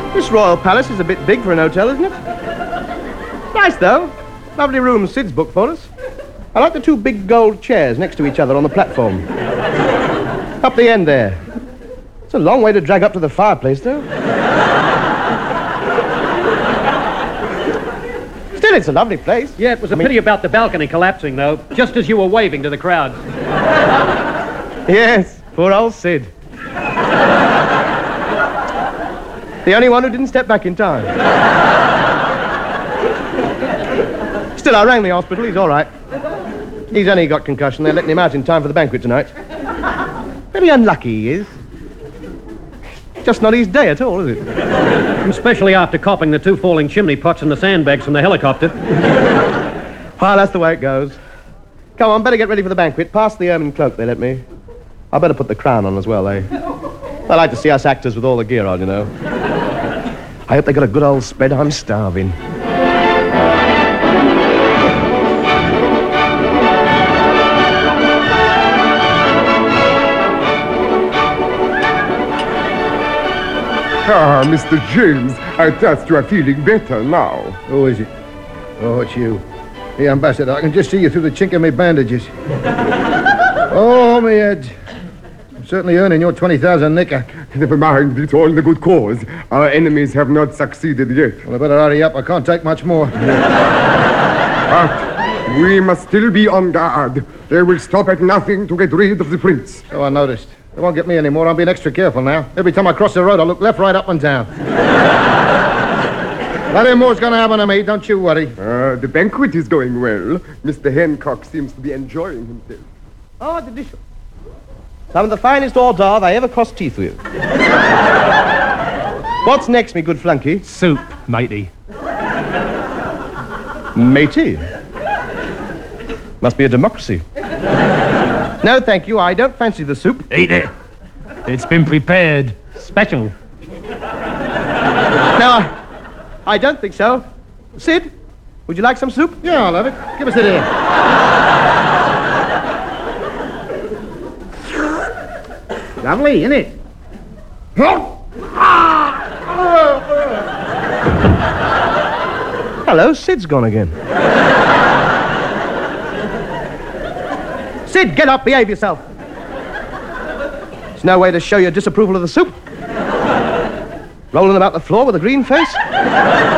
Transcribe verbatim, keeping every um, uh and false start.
This Royal Palace is a bit big for an hotel, isn't it? Nice, though. Lovely room Sid's booked for us. I like the two big gold chairs next to each other on the platform. Up the end there. It's a long way to drag up to the fireplace, though. Still, it's a lovely place. Yeah, it was a I mean... pity about the balcony collapsing, though, just as you were waving to the crowd. Yes, poor old Sid. The only one who didn't step back in time. Still, I rang the hospital. He's all right. He's only got concussion. They're letting him out in time for the banquet tonight. Very unlucky he is. Just not his day at all, is it? Especially after copping the two falling chimney pots and the sandbags from the helicopter. Well, that's the way it goes. Come on, better get ready for the banquet. Pass the ermine cloak they let me. I better put the crown on as well, eh? I like to see us actors with all the gear on, you know. I hope they got a good old spread. I'm starving. Ah, Mister James, I trust you are feeling better now. Who is it? Oh, it's you. The ambassador. I can just see you through the chink of my bandages. Oh, my head. I'm certainly earning your twenty thousand nicker. Never mind, it's all in the good cause. Our enemies have not succeeded yet. Well, I better hurry up. I can't take much more. But we must still be on guard. They will stop at nothing to get rid of the prince. So I noticed. They won't get me anymore. I'm being extra careful now. Every time I cross the road, I look left, right, up, and down. Nothing more's going to happen to me. Don't you worry. Uh, the banquet is going well. Mister Hancock seems to be enjoying himself. Oh, delicious. Some of the finest hors d'oeuvres I ever crossed teeth with. What's next, me good flunky? Soup, matey. Matey? Must be a democracy. No, thank you. I don't fancy the soup. Eat it. It's been prepared. Special. No, I, I don't think so. Sid, would you like some soup? Yeah, I'll have it. Give us it here. Lovely, isn't it? Hello, Sid's gone again. Sid, get up, behave yourself. There's no way to show your disapproval of the soup. Rolling about the floor with a green face.